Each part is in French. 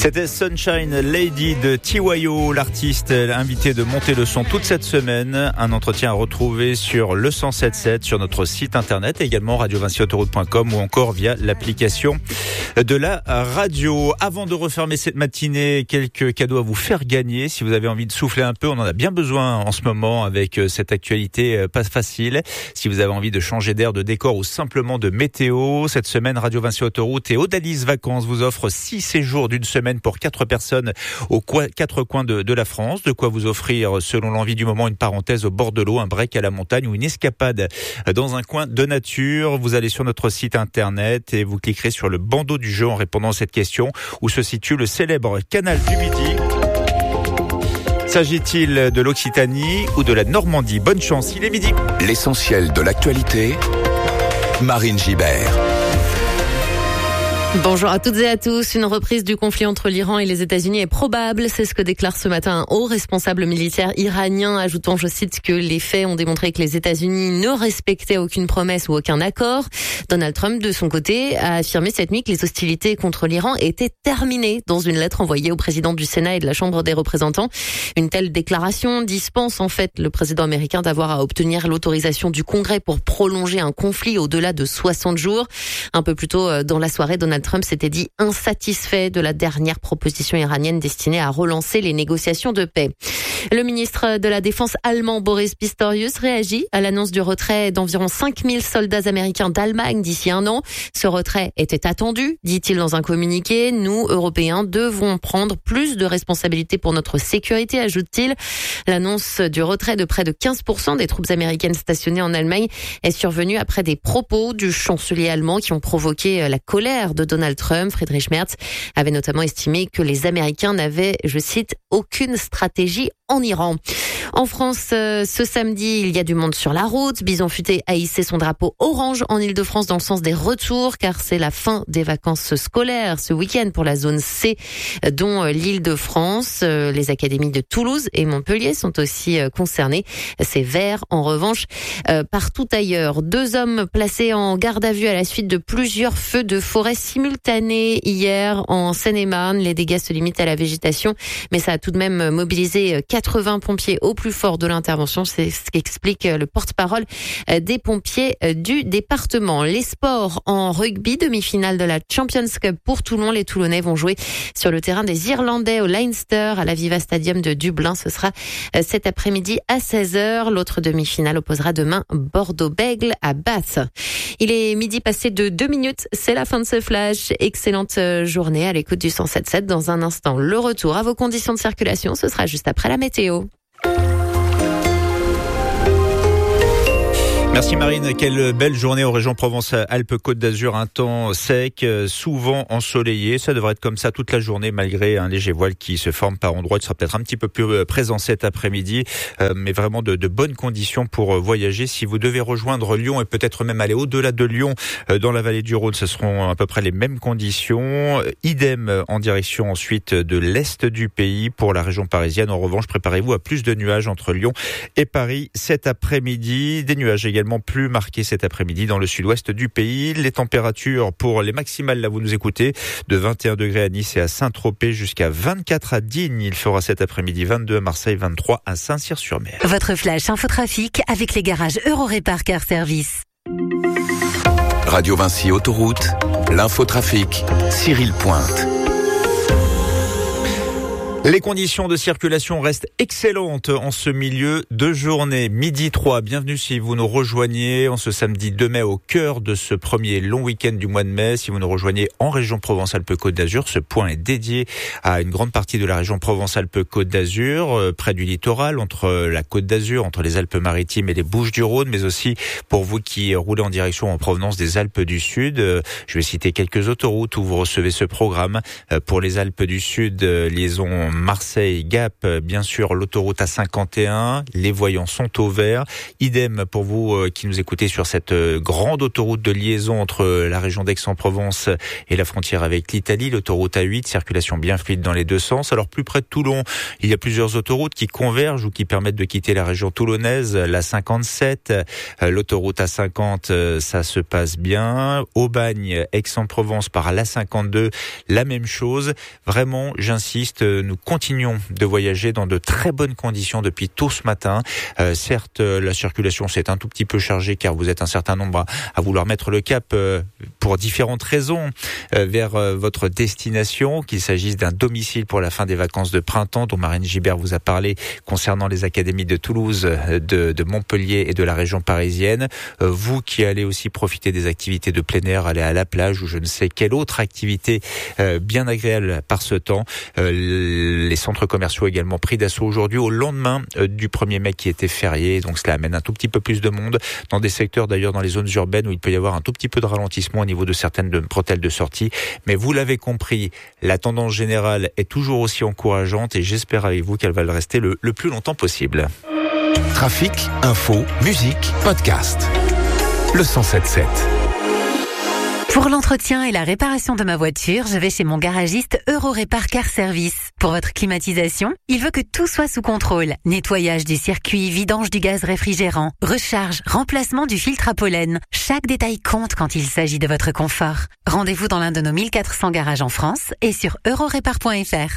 C'était Sunshine Lady de TYO, l'artiste invité de monter le son toute cette semaine. Un entretien à retrouver sur le 107.7 sur notre site internet, également radiovinciautoroute.com ou encore via l'application de la radio. Avant de refermer cette matinée, quelques cadeaux à vous faire gagner. Si vous avez envie de souffler un peu, on en a bien besoin en ce moment avec cette actualité pas facile. Si vous avez envie de changer d'air, de décor ou simplement de météo, cette semaine, Radio Vinci Autoroute et Odalis Vacances vous offrent 6 séjours d'une semaine pour 4 personnes aux 4 coins de la France. De quoi vous offrir, selon l'envie du moment, une parenthèse au bord de l'eau, un break à la montagne ou une escapade dans un coin de nature. Vous allez sur notre site internet et vous cliquerez sur le bandeau du jeu en répondant à cette question: où se situe le célèbre canal du Midi? S'agit-il de l'Occitanie ou de la Normandie? Bonne chance, il est midi. L'essentiel de l'actualité, Marine Gibert. Bonjour à toutes et à tous. Une reprise du conflit entre l'Iran et les États-Unis est probable. C'est ce que déclare ce matin un haut responsable militaire iranien, ajoutant, je cite, que les faits ont démontré que les États-Unis ne respectaient aucune promesse ou aucun accord. Donald Trump, de son côté, a affirmé cette nuit que les hostilités contre l'Iran étaient terminées dans une lettre envoyée au président du Sénat et de la Chambre des représentants. Une telle déclaration dispense en fait le président américain d'avoir à obtenir l'autorisation du Congrès pour prolonger un conflit au-delà de 60 jours. Un peu plus tôt dans la soirée, Donald Trump s'était dit insatisfait de la dernière proposition iranienne destinée à relancer les négociations de paix. Le ministre de la Défense allemand Boris Pistorius réagit à l'annonce du retrait d'environ 5000 soldats américains d'Allemagne d'ici un an. Ce retrait était attendu, dit-il dans un communiqué. Nous, Européens, devons prendre plus de responsabilités pour notre sécurité, ajoute-t-il. L'annonce du retrait de près de 15% des troupes américaines stationnées en Allemagne est survenue après des propos du chancelier allemand qui ont provoqué la colère de Donald Trump. Friedrich Merz avait notamment estimé que les Américains n'avaient, je cite, aucune stratégie en Iran. En France, ce samedi, il y a du monde sur la route. Bison Futé a hissé son drapeau orange en Île-de-France dans le sens des retours, car c'est la fin des vacances scolaires ce week-end pour la zone C, dont l'Île-de-France. Les académies de Toulouse et Montpellier sont aussi concernées. C'est vert, en revanche, partout ailleurs. 2 hommes placés en garde à vue à la suite de plusieurs feux de forêt simultanés hier en Seine-et-Marne. Les dégâts se limitent à la végétation, mais ça a tout de même mobilisé 80 pompiers au plus fort de l'intervention. C'est ce qu'explique le porte-parole des pompiers du département. Les sports en rugby, demi-finale de la Champions Cup pour Toulon. Les Toulonnais vont jouer sur le terrain des Irlandais au Leinster à l'Aviva Stadium de Dublin. Ce sera cet après-midi à 16h. L'autre demi-finale opposera demain Bordeaux-Bègles à Bath. Il est midi passé de 2 minutes. C'est la fin de ce flash. Excellente journée à l'écoute du 107.7. Dans un instant, le retour à vos conditions de circulation. Ce sera juste après la météo. Merci Marine, quelle belle journée aux régions Provence-Alpes-Côte d'Azur, un temps sec, souvent ensoleillé, ça devrait être comme ça toute la journée malgré un léger voile qui se forme par endroits, il sera peut-être un petit peu plus présent cet après-midi, mais vraiment de bonnes conditions pour voyager. Si vous devez rejoindre Lyon et peut-être même aller au-delà de Lyon, dans la vallée du Rhône, ce seront à peu près les mêmes conditions, idem en direction ensuite de l'est du pays pour la région parisienne. En revanche, préparez-vous à plus de nuages entre Lyon et Paris cet après-midi, des nuages également plus marqué cet après-midi dans le sud-ouest du pays. Les températures pour les maximales, là vous nous écoutez, de 21 degrés à Nice et à Saint-Tropez jusqu'à 24 à Digne. Il fera cet après-midi 22 à Marseille, 23 à Saint-Cyr-sur-Mer. Votre flash infotrafic avec les garages Eurorépar Car Service. Radio Vinci Autoroute, l'infotrafic, Cyril Pointe. Les conditions de circulation restent excellentes en ce milieu de journée. Midi 3, bienvenue si vous nous rejoignez en ce samedi 2 mai au cœur de ce premier long week-end du mois de mai. Si vous nous rejoignez en région Provence-Alpes-Côte d'Azur, ce point est dédié à une grande partie de la région Provence-Alpes-Côte d'Azur, près du littoral, entre la Côte d'Azur, entre les Alpes-Maritimes et les Bouches-du-Rhône, mais aussi pour vous qui roulez en direction en provenance des Alpes du Sud. Je vais citer quelques autoroutes où vous recevez ce programme. Pour les Alpes du Sud, liaison Marseille-Gap, bien sûr, l'autoroute A51, les voyants sont au vert. Idem pour vous qui nous écoutez sur cette grande autoroute de liaison entre la région d'Aix-en-Provence et la frontière avec l'Italie, l'autoroute A8, circulation bien fluide dans les deux sens. Alors plus près de Toulon, il y a plusieurs autoroutes qui convergent ou qui permettent de quitter la région toulonnaise. La 57, l'autoroute A50, ça se passe bien. Aubagne, Aix-en-Provence par la 52, la même chose. Vraiment, j'insiste, nous continuons de voyager dans de très bonnes conditions depuis tôt ce matin. Certes, la circulation s'est un tout petit peu chargée car vous êtes un certain nombre à vouloir mettre le cap pour différentes raisons vers votre destination, qu'il s'agisse d'un domicile pour la fin des vacances de printemps dont Marine Gibert vous a parlé concernant les académies de Toulouse, de Montpellier et de la région parisienne. Vous qui allez aussi profiter des activités de plein air, aller à la plage ou je ne sais quelle autre activité bien agréable par ce temps. Les centres commerciaux également pris d'assaut aujourd'hui au lendemain du 1er mai qui était férié. Donc cela amène un tout petit peu plus de monde dans des secteurs d'ailleurs dans les zones urbaines où il peut y avoir un tout petit peu de ralentissement au niveau de certaines bretelles de sortie. Mais vous l'avez compris, la tendance générale est toujours aussi encourageante et j'espère avec vous qu'elle va le rester le plus longtemps possible. Trafic, info, musique, podcast. Le 107.7. Pour l'entretien et la réparation de ma voiture, je vais chez mon garagiste Eurorépar Car Service. Pour votre climatisation, il veut que tout soit sous contrôle. Nettoyage du circuit, vidange du gaz réfrigérant, recharge, remplacement du filtre à pollen. Chaque détail compte quand il s'agit de votre confort. Rendez-vous dans l'un de nos 1400 garages en France et sur eurorépar.fr.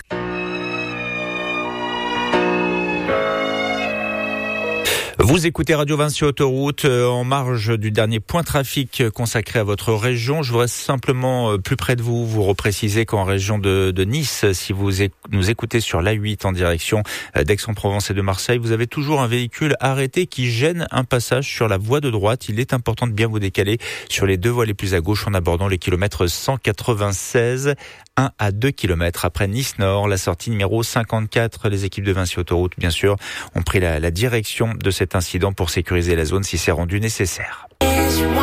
Vous écoutez Radio Vinci Autoroute en marge du dernier point trafic consacré à votre région. Je voudrais simplement, plus près de vous repréciser qu'en région de Nice, si vous nous écoutez sur l'A8 en direction d'Aix-en-Provence et de Marseille, vous avez toujours un véhicule arrêté qui gêne un passage sur la voie de droite. Il est important de bien vous décaler sur les deux voies les plus à gauche en abordant les kilomètres 196, 1 à 2 kilomètres après Nice-Nord, la sortie numéro 54. Les équipes de Vinci Autoroute, bien sûr, ont pris la direction de cet incident pour sécuriser la zone si c'est rendu nécessaire.